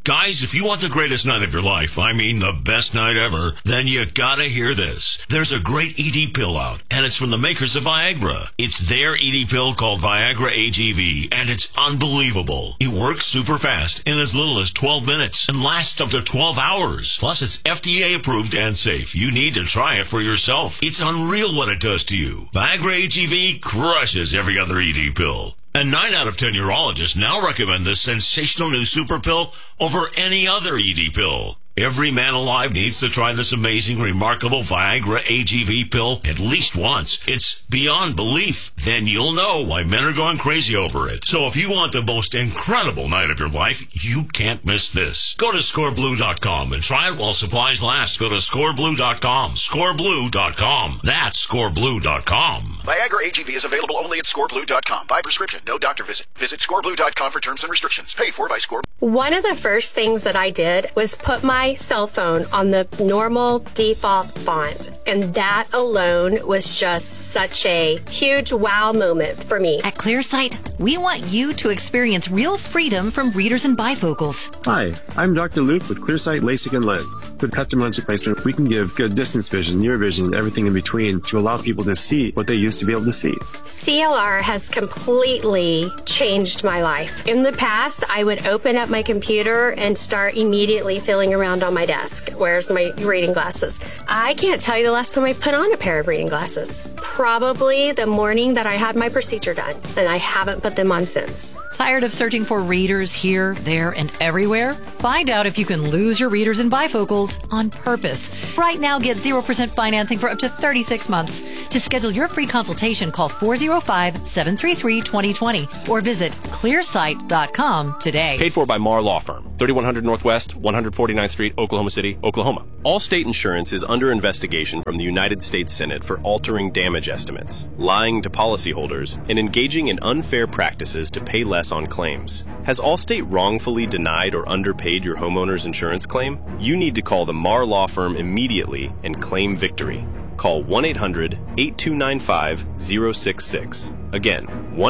Guys, if you want the greatest night of your life, I mean the best night ever, then you gotta hear this. There's a great ED pill out, and it's from the makers of Viagra. It's their ED pill called Viagra AGV, and it's unbelievable. It works super fast in as little as 12 minutes and lasts up to 12 hours. Plus, it's FDA approved and safe. You need to try it for yourself. It's unreal what it does to you. Viagra AGV crushes every other ED pill. And 9 out of 10 urologists now recommend this sensational new super pill over any other ED pill. Every man alive needs to try this amazing, remarkable Viagra AGV pill at least once. It's beyond belief. Then you'll know why men are going crazy over it. So if you want the most incredible night of your life, you can't miss this. Go to scoreblue.com and try it while supplies last. Go to scoreblue.com. Scoreblue.com. That's scoreblue.com. Viagra AGV is available only at scoreblue.com. By prescription, no doctor visit. Visit scoreblue.com for terms and restrictions. Paid for by Score. One of the first things that I did was put my cell phone on the normal default font, and that alone was just such a huge wow moment for me. At ClearSight, we want you to experience real freedom from readers and bifocals. Hi, I'm Dr. Luke with ClearSight LASIK and Lens. With custom lens replacement, we can give good distance vision, near vision, and everything in between to allow people to see what they used to be able to see. CLR has completely changed my life. In the past, I would open up my computer and start immediately feeling around on my desk. Where's my reading glasses? I can't tell you the last time I put on a pair of reading glasses. Probably the morning that I had my procedure done, and I haven't put them on since. Tired of searching for readers here, there, and everywhere? Find out if you can lose your readers and bifocals on purpose. Right now, get 0% financing for up to 36 months. To schedule your free consultation, call 405-733-2020 or visit clearsight.com today. Paid for by Marr Law Firm, 3100 Northwest, 149th Street, Oklahoma City, Oklahoma. Allstate Insurance is under investigation from the United States Senate for altering damage estimates, lying to policyholders, and engaging in unfair practices to pay less on claims. Has Allstate wrongfully denied or underpaid your homeowner's insurance claim? You need to call the Marr Law Firm immediately and claim victory. Call 1-800-8295-066. Again,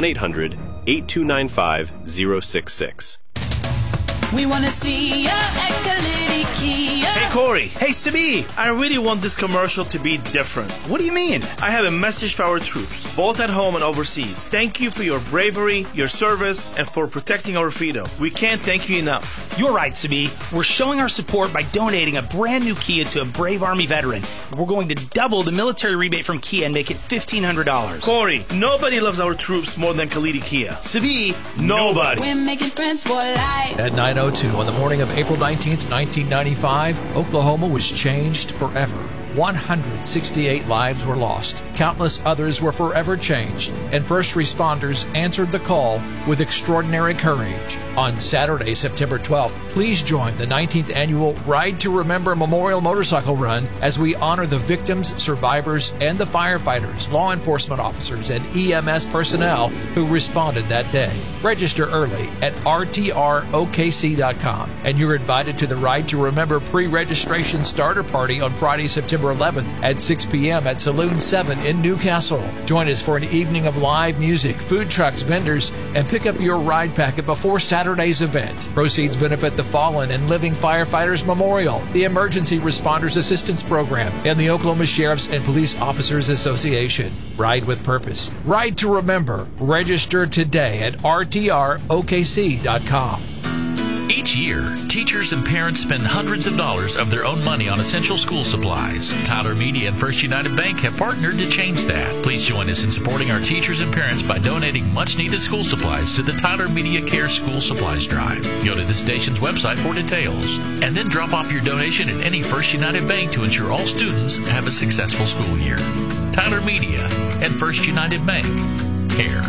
1-800-8295-066. We want to see ya at Kalidi Kia. Hey, Corey. Hey, Sabi. I really want this commercial to be different. What do you mean? I have a message for our troops, both at home and overseas. Thank you for your bravery, your service, and for protecting our freedom. We can't thank you enough. You're right, Sabi. We're showing our support by donating a brand new Kia to a brave Army veteran. We're going to double the military rebate from Kia and make it $1,500. Corey, nobody loves our troops more than Kalidi Kia. Sabi, nobody. We're making friends for life. At 9:02 on the morning of April 19th, 1995, Oklahoma was changed forever. 168 lives were lost. Countless others were forever changed, and first responders answered the call with extraordinary courage. On Saturday, September 12th, please join the 19th annual Ride to Remember Memorial Motorcycle Run as we honor the victims, survivors, and the firefighters, law enforcement officers, and EMS personnel who responded that day. Register early at rtrokc.com, and you're invited to the Ride to Remember pre-registration starter party on Friday, September 11th at 6 p.m. at Saloon 7 in Newcastle. Join us for an evening of live music, food trucks, vendors, and pick up your ride packet before Saturday's event. Proceeds benefit the Fallen and Living Firefighters Memorial, the Emergency Responders Assistance Program, and the Oklahoma Sheriffs and Police Officers Association. Ride with purpose. Ride to Remember. Register today at rtrokc.com. Each year, teachers and parents spend hundreds of dollars of their own money on essential school supplies. Tyler Media and First United Bank have partnered to change that. Please join us in supporting our teachers and parents by donating much-needed school supplies to the Tyler Media Care School Supplies Drive. Go to the station's website for details, and then drop off your donation at any First United Bank to ensure all students have a successful school year. Tyler Media and First United Bank. Care.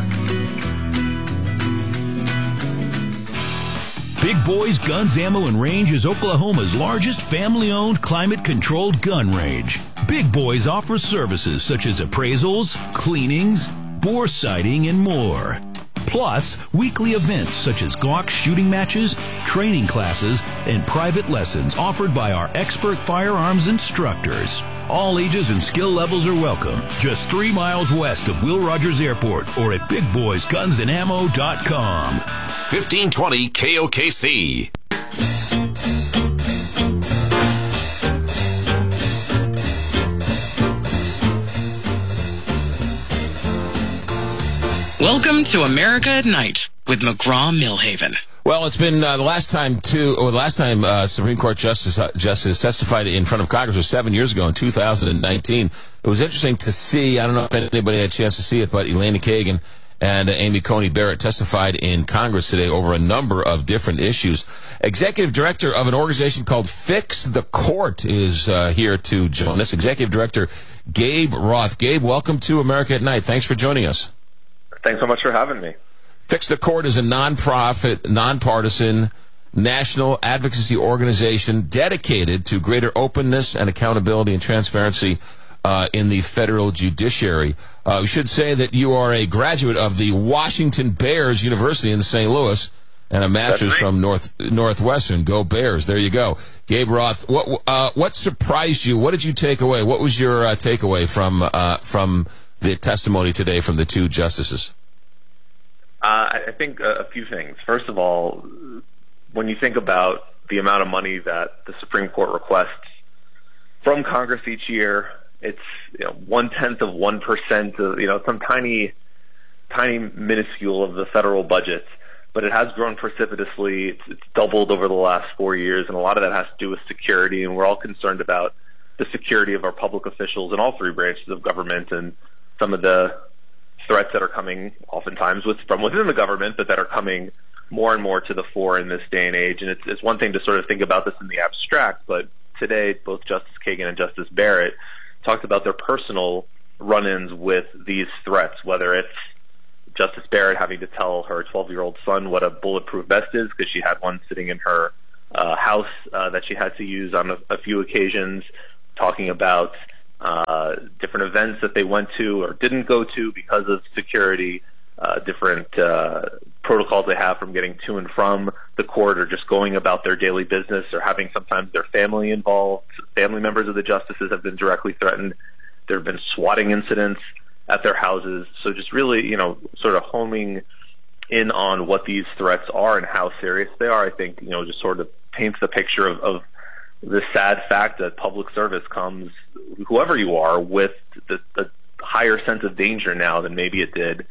Big Boys Guns, Ammo, and Range is Oklahoma's largest family-owned, climate-controlled gun range. Big Boys offers services such as appraisals, cleanings, bore sighting, and more. Plus, weekly events such as Glock shooting matches, training classes, and private lessons offered by our expert firearms instructors. All ages and skill levels are welcome. Just 3 miles west of Will Rogers Airport or at BigBoysGunsandAmmo.com. 1520 KOKC. Welcome to America at Night with McGraw-Milhaven. Well, it's been the last time Supreme Court Justice testified in front of Congress was 7 years ago in 2019. It was interesting to see, I don't know if anybody had a chance to see it, but Elena Kagan and Amy Coney Barrett testified in Congress today over a number of different issues. Executive Director of an organization called Fix the Court is here to join us. Executive Director Gabe Roth. Gabe, welcome to America at Night. Thanks for joining us. Thanks so much for having me. Fix the Court is a nonprofit, nonpartisan, national advocacy organization dedicated to greater openness and accountability and transparency in the federal judiciary. We should say that you are a graduate of the Washington Bears University in St. Louis and a master's from Northwestern. Go Bears. There you go. Gabe Roth, what surprised you? What did you take away? What was your takeaway from the testimony today from the two justices? I think a few things. First of all, when you think about the amount of money that the Supreme Court requests from Congress each year, it's 0.1% of some tiny minuscule of the federal budget, but it has grown precipitously. It's doubled over the last 4 years, and a lot of that has to do with security, and we're all concerned about the security of our public officials in all three branches of government and some of the threats that are coming oftentimes from within the government, but that are coming more and more to the fore in this day and age. And it's one thing to sort of think about this in the abstract, but today both Justice Kagan and Justice Barrett talked about their personal run-ins with these threats, whether it's Justice Barrett having to tell her 12-year-old son what a bulletproof vest is because she had one sitting in her house that she had to use on a few occasions, talking about different events that they went to or didn't go to because of security, different protocols they have from getting to and from the court or just going about their daily business or having sometimes their family involved. Family members of the justices have been directly threatened. There have been swatting incidents at their houses. So just really, sort of homing in on what these threats are and how serious they are, I think, just sort of paints the picture of the sad fact that public service comes, whoever you are, with the higher sense of danger now than maybe it did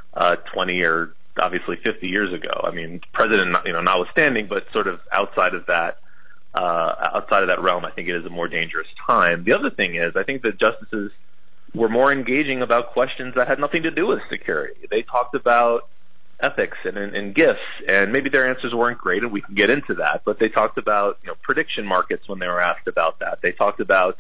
20 or obviously 50 years ago. I mean, president, notwithstanding, but sort of outside of that realm, I think it is a more dangerous time. The other thing is, I think that justices were more engaging about questions that had nothing to do with security. They talked about ethics and gifts, and maybe their answers weren't great, and we can get into that, but they talked about prediction markets when they were asked about that. They talked about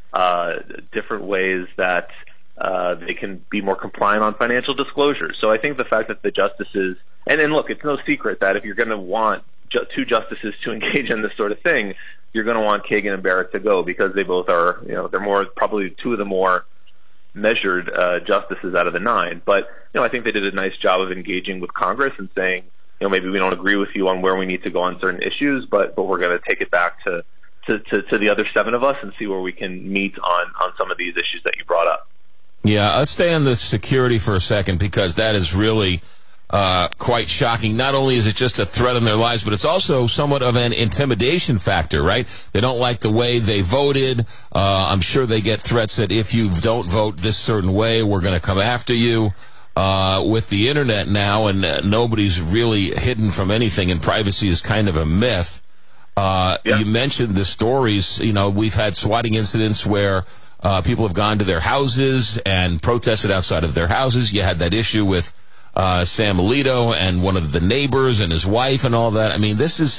different ways that they can be more compliant on financial disclosures. So I think the fact that the justices, and look, it's no secret that if you're going to want two justices to engage in this sort of thing, you're going to want Kagan and Barrett to go because they both are, they're probably two of the more measured justices out of the nine. But I think they did a nice job of engaging with Congress and saying, maybe we don't agree with you on where we need to go on certain issues, but we're going to take it back to the other seven of us and see where we can meet on some of these issues that you brought up. Yeah, let's stay on the security for a second because that is really quite shocking. Not only is it just a threat on their lives, but it's also somewhat of an intimidation factor, right? They don't like the way they voted. I'm sure they get threats that if you don't vote this certain way, we're going to come after you. With the internet now, and nobody's really hidden from anything, and privacy is kind of a myth. You mentioned the stories. We've had swatting incidents where people have gone to their houses and protested outside of their houses. You had that issue with Sam Alito and one of the neighbors and his wife and all that. I mean, this is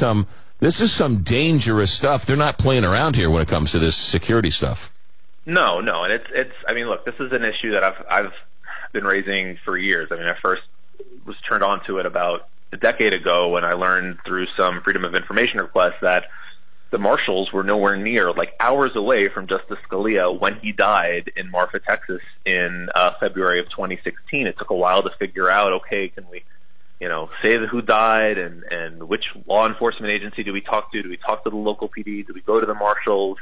some dangerous stuff. They're not playing around here when it comes to this security stuff. No, and it's. I mean, look, this is an issue that I've been raising for years. I mean, I first was turned on to it about a decade ago when I learned through some Freedom of Information requests that the marshals were nowhere near, like hours away from Justice Scalia when he died in Marfa, Texas in February of 2016. It took a while to figure out, okay, can we, say who died and which law enforcement agency do we talk to? Do we talk to the local PD? Do we go to the marshals?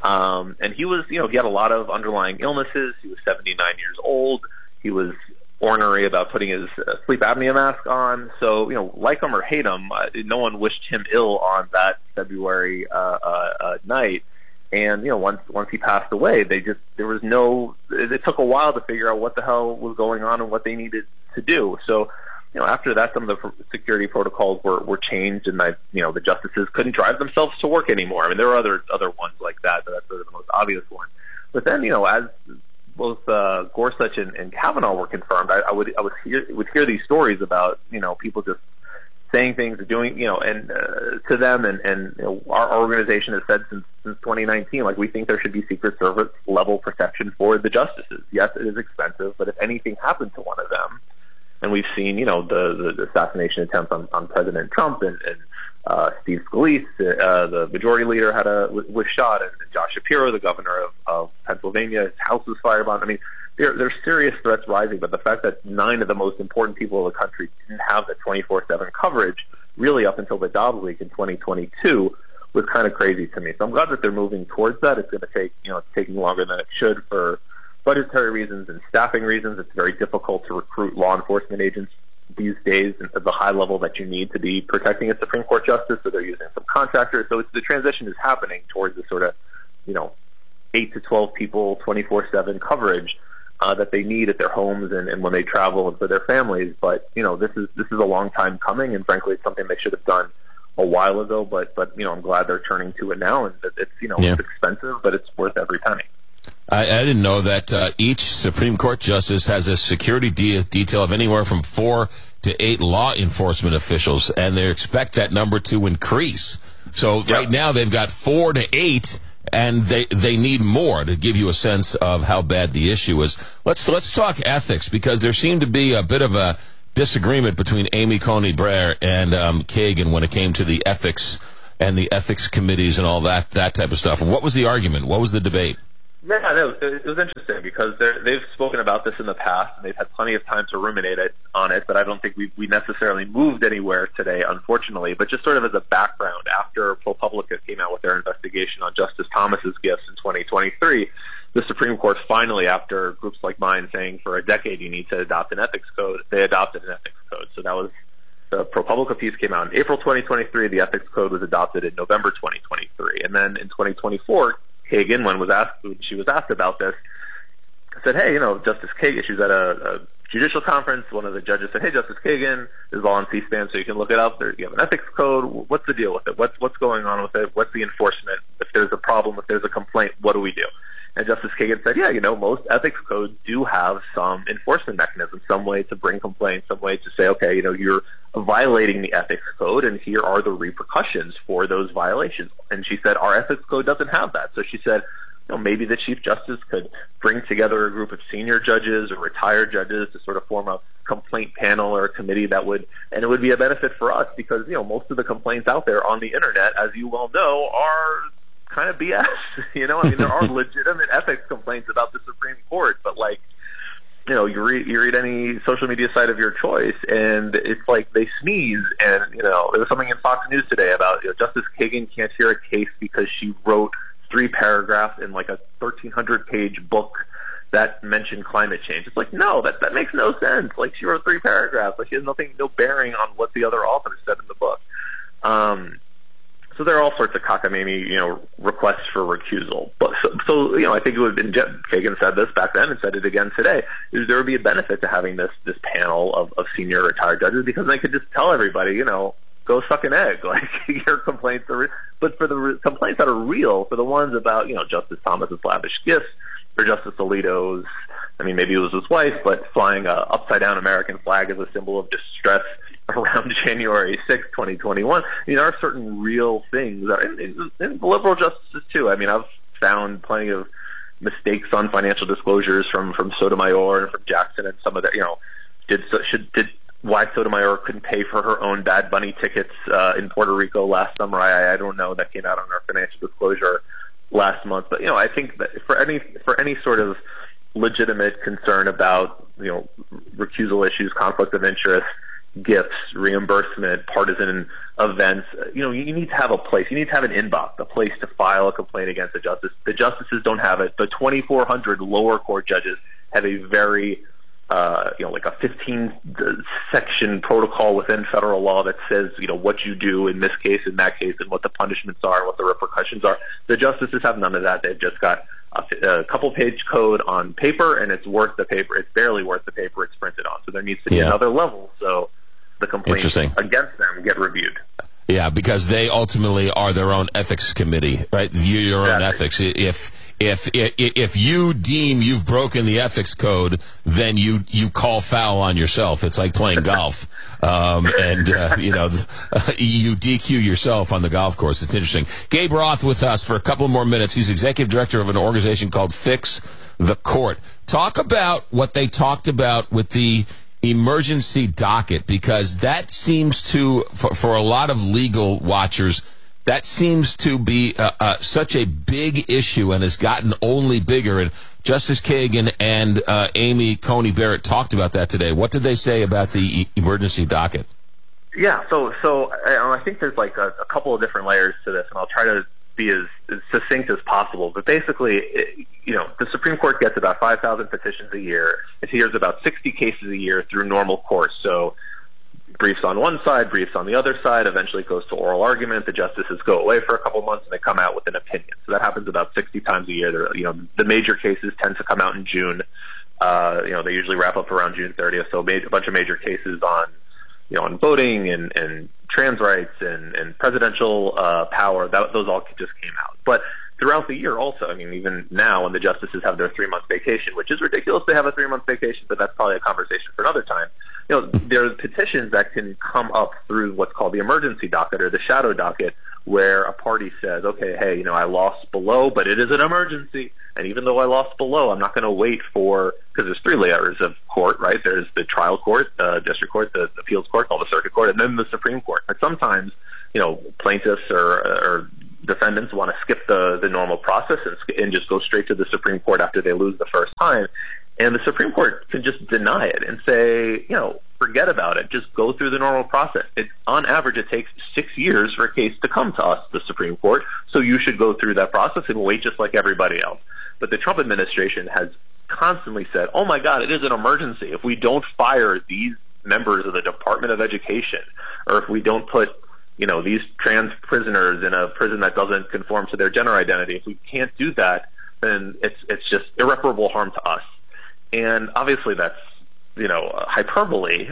And he was, he had a lot of underlying illnesses. He was 79 years old. He was ornery about putting his sleep apnea mask on. So, like him or hate him, no one wished him ill on that February night. And, once he passed away, it took a while to figure out what the hell was going on and what they needed to do. So, after that, some of the security protocols were changed, and the justices couldn't drive themselves to work anymore. I mean, there were other ones like that, but that's sort of the most obvious one. But then, as both Gorsuch and Kavanaugh were confirmed, I would hear these stories about people just saying things or doing and to them, and our organization has said since 2019, like, we think there should be Secret Service level protection for the justices. Yes, it is expensive, but if anything happened to one of them, and we've seen the assassination attempt on President Trump, and Steve Scalise, the majority leader, was shot, and Josh Shapiro, the governor of Pennsylvania, his house was firebombed. I mean, there's serious threats rising, but the fact that 9 of the most important people in the country didn't have the 24/7 coverage really up until the Dobbs leak in 2022 was kind of crazy to me. So I'm glad that they're moving towards that. It's going to take, it's taking longer than it should for budgetary reasons and staffing reasons. It's very difficult to recruit law enforcement agents these days at the high level that you need to be protecting a Supreme Court justice, so they're using some contractors. So the transition is happening towards this sort of, 8 to 12 people, 24/7 coverage that they need at their homes and when they travel and for their families. But this is a long time coming, and frankly, it's something they should have done a while ago. But I'm glad they're turning to it now, and it's it's expensive, but it's worth every penny. I didn't know that each Supreme Court justice has a security detail of anywhere from 4 to 8 law enforcement officials, and they expect that number to increase. So right now they've got 4 to 8, and they need more, to give you a sense of how bad the issue is. Let's talk ethics, because there seemed to be a bit of a disagreement between Amy Coney Barrett and Kagan when it came to the ethics and the ethics committees and all that type of stuff. What was the argument? What was the debate? Yeah, it was interesting because they've spoken about this in the past, and they've had plenty of time to ruminate on it, but I don't think we necessarily moved anywhere today, unfortunately. But just sort of as a background, after ProPublica came out with their investigation on Justice Thomas's gifts in 2023, the Supreme Court finally, after groups like mine saying for a decade you need to adopt an ethics code, they adopted an ethics code. So that was the ProPublica piece came out in April 2023. The ethics code was adopted in November 2023. And then in 2024, Kagan, when she was asked about this, said, hey, Justice Kagan, she was at a judicial conference. One of the judges said, hey, Justice Kagan, this is all on C-SPAN, so you can look it up. You have an ethics code. What's the deal with it? What's going on with it? What's the enforcement? If there's a problem, if there's a complaint, what do we do? And Justice Kagan said, yeah, most ethics codes do have some enforcement mechanism, some way to bring complaints, some way to say, okay, you're violating the ethics code, and here are the repercussions for those violations. And she said, our ethics code doesn't have that. So she said, maybe the Chief Justice could bring together a group of senior judges or retired judges to sort of form a complaint panel or a committee and it would be a benefit for us because, most of the complaints out there on the internet, as you well know, are kind of BS. There are legitimate ethics complaints about the Supreme Court, but you read any social media site of your choice, and it's like they sneeze. And there was something in Fox News today about Justice Kagan can't hear a case because she wrote 3 paragraphs in like a 1,300-page book that mentioned climate change. It's like, no, that makes no sense. Like, she wrote 3 paragraphs. Like, she has no bearing on what the other author said in the book. So there are all sorts of cockamamie, requests for recusal. But so I think it would have been, Kagan said this back then and said it again today, is there would be a benefit to having this panel of senior retired judges, because they could just tell everybody, go suck an egg. Like, your complaints but for the complaints that are real, for the ones about, Justice Thomas's lavish gifts, or Justice Alito's, maybe it was his wife, but flying a upside-down American flag as a symbol of distress around January 6, 2021. There are certain real things, and liberal justices too. I've found plenty of mistakes on financial disclosures from Sotomayor and from Jackson, and some of that, did why Sotomayor couldn't pay for her own Bad Bunny tickets in Puerto Rico last summer. I don't know. That came out on our financial disclosure last month. But I think that for any sort of legitimate concern about recusal issues, conflict of interest, gifts, reimbursement, partisan events, you need to have a place. You need to have an inbox, a place to file a complaint against a justice. The justices don't have it. The 2,400 lower court judges have a very like a 15-section protocol within federal law that says, what you do in this case, in that case, and what the punishments are, what the repercussions are. The justices have none of that. They've just got a couple-page code on paper, and it's worth the paper. It's barely worth the paper it's printed on. So there needs to be another level so the complaints against them get reviewed. Yeah, because they ultimately are their own ethics committee, right? Your own ethics. If you deem you've broken the ethics code, then you call foul on yourself. It's like playing golf, and you DQ yourself on the golf course. It's interesting. Gabe Roth with us for a couple more minutes. He's executive director of an organization called Fix the Court. Talk about what they talked about with the emergency docket, because that seems to, for a lot of legal watchers, that seems to be such a big issue and has gotten only bigger. And Justice Kagan and Amy Coney Barrett talked about that today. What did they say about the emergency docket? Yeah, so I think there's like a couple of different layers to this, and I'll try to be as succinct as possible. But basically, the Supreme Court gets about 5,000 petitions a year. It hears about 60 cases a year through normal course. So briefs on one side, briefs on the other side. Eventually it goes to oral argument. The justices go away for a couple months, and they come out with an opinion. So that happens about 60 times a year. The major cases tend to come out in June. They usually wrap up around June 30th. So a bunch of major cases on voting and trans rights and presidential power, those all just came out. But throughout the year also, even now when the justices have their 3-month vacation, which is ridiculous to have a 3-month vacation, but that's probably a conversation for another time. There's petitions that can come up through what's called the emergency docket or the shadow docket, where a party says, okay, hey, I lost below, but it is an emergency. And even though I lost below, I'm not going to wait because there's 3 layers of court, right? There's the trial court, district court, the appeals court, called the circuit court, and then the Supreme Court. But sometimes, plaintiffs or defendants want to skip the normal process and just go straight to the Supreme Court after they lose the first time. And the Supreme Court can just deny it and say, forget about it. Just go through the normal process. On average, it takes 6 years for a case to come to us, the Supreme Court. So you should go through that process and wait just like everybody else. But the Trump administration has constantly said, oh my God, it is an emergency. If we don't fire these members of the Department of Education, or if we don't put these trans prisoners in a prison that doesn't conform to their gender identity, if we can't do that, then it's just irreparable harm to us. And obviously that's, hyperbole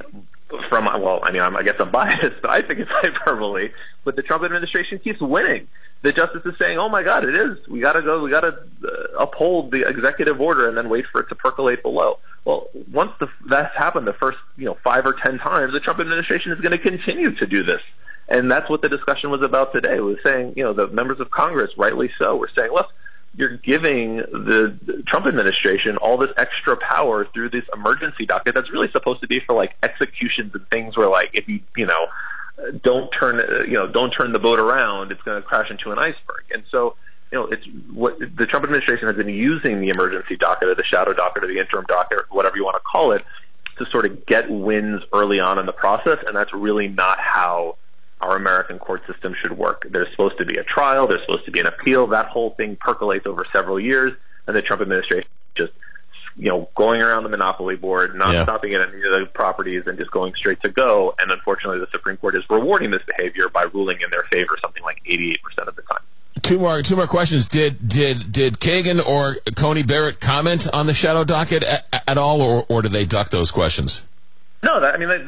I guess I'm biased, but I think it's hyperbole. But the Trump administration keeps winning. The justice is saying, oh my God, it is. We got to uphold the executive order and then wait for it to percolate below. Well, once that's happened the first, 5 or 10 times, the Trump administration is going to continue to do this. And that's what the discussion was about today. It was saying, the members of Congress, rightly so, were saying, look, you're giving the Trump administration all this extra power through this emergency docket that's really supposed to be for like executions and things where like if you don't turn the boat around, it's going to crash into an iceberg. And so it's what the Trump administration has been using the emergency docket or the shadow docket or the interim docket, or whatever you want to call it, to sort of get wins early on in the process. And that's really not how our American court system should work. There's supposed to be a trial. There's supposed to be an appeal. That whole thing percolates over several years, and the Trump administration just, going around the monopoly board, not stopping at any of the properties, and just going straight to go. And unfortunately, the Supreme Court is rewarding this behavior by ruling in their favor something like 88% of the time. Two more questions. Did Kagan or Coney Barrett comment on the shadow docket at all, or did they duck those questions? No,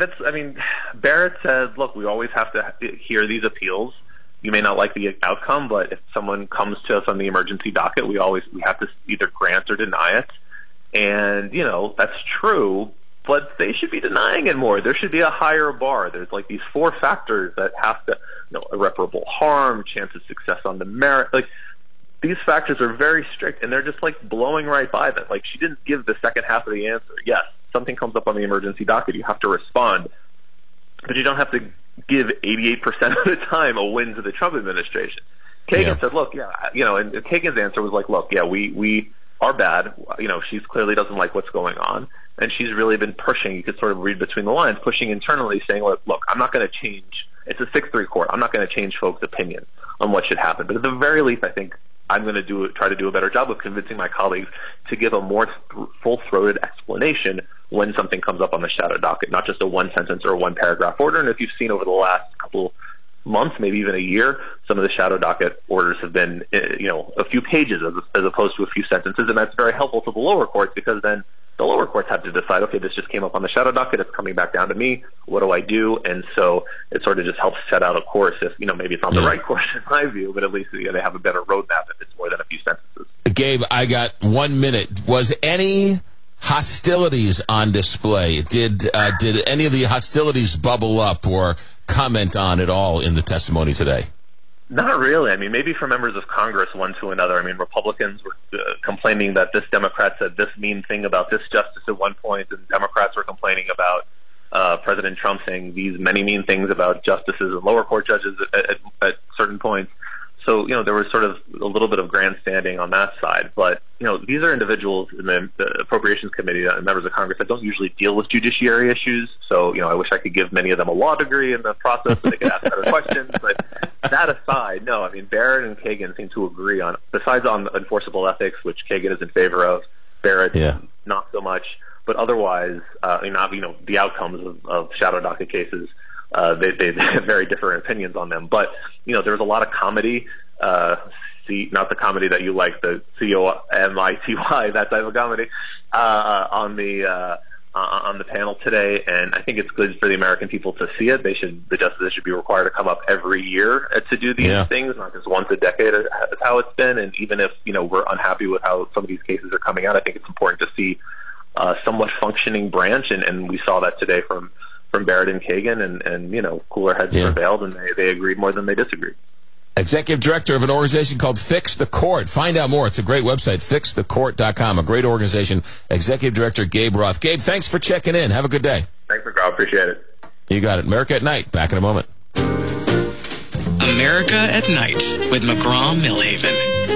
Barrett said, look, we always have to hear these appeals. You may not like the outcome, but if someone comes to us on the emergency docket, we have to either grant or deny it. And, that's true, but they should be denying it more. There should be a higher bar. There's like these 4 factors that have to, irreparable harm, chance of success on the merit. Like, these factors are very strict, and they're just like blowing right by them. Like, she didn't give the second half of the answer. Yes, something comes up on the emergency docket, you have to respond, but you don't have to give 88% of the time a win to the Trump administration. Kagan said, look, and Kagan's answer was like, look, we are bad. She clearly doesn't like what's going on, and she's really been pushing. You could sort of read between the lines, pushing internally, saying, look, I'm not going to change. It's a 6-3 court. I'm not going to change folks' opinion on what should happen. But at the very least, I think I'm going to try to do a better job of convincing my colleagues to give a more full-throated explanation when something comes up on the shadow docket, not just a 1-sentence or a 1-paragraph order. And if you've seen over the last couple months, maybe even a year, some of the shadow docket orders have been, a few pages as opposed to a few sentences, and that's very helpful to the lower courts because then the lower courts have to decide, okay, this just came up on the shadow docket, it's coming back down to me, what do I do? And so it sort of just helps set out a course if, maybe it's not the right course in my view, but at least they have a better roadmap if it's more than a few sentences. Gabe, I got 1 minute. Was any hostilities on display? Did any of the hostilities bubble up or comment on at all in the testimony today? Not really. I mean, maybe for members of Congress, one to another. I mean, Republicans were complaining that this Democrat said this mean thing about this justice at one point, and Democrats were complaining about President Trump saying these many mean things about justices and lower court judges at certain points. So, there was sort of a little bit of grandstanding on that side. But, these are individuals in the Appropriations Committee and members of Congress that don't usually deal with judiciary issues. So, I wish I could give many of them a law degree in the process so they could ask better questions. But that aside, no, I mean, Barrett and Kagan seem to agree on, besides on enforceable ethics, which Kagan is in favor of, Barrett not so much. But otherwise, the outcomes of shadow docket cases, they have very different opinions on them. But, there's a lot of comedy, not the comedy that you like, the COMITY, that type of comedy, on the panel today. And I think it's good for the American people to see it. The justices should be required to come up every year to do these things, not just once a decade as how it's been. And even if, we're unhappy with how some of these cases are coming out, I think it's important to see somewhat functioning branch. And we saw that today from Barrett and Kagan, and cooler heads prevailed, and they agreed more than they disagreed. Executive director of an organization called Fix the Court. Find out more. It's a great website, fixthecourt.com. A great organization. Executive director Gabe Roth. Gabe, thanks for checking in. Have a good day. Thanks, McGraw. Appreciate it. You got it. America at Night. Back in a moment. America at Night with McGraw Millhaven.